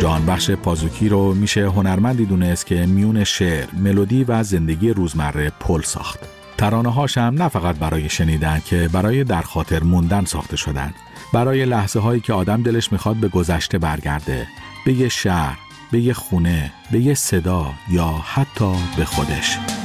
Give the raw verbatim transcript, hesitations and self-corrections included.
جهانبخش پازوکی رو میشه هنرمندی دونست که میون شعر، ملودی و زندگی روزمره پل ساخت. ترانه‌هاش هم نه فقط برای شنیدن که برای در خاطر موندن ساخته شدن. برای لحظه هایی که آدم دلش میخواد به گذشته برگرده، به یه شهر، به یه خونه، به یه صدا یا حتی به خودش.